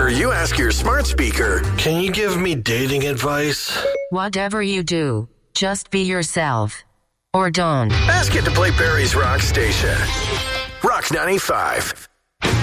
Where you ask your smart speaker, Can you give me dating advice? Whatever you do, just be yourself. Or don't. ask it to play Barry's Rock Station. Rock 95.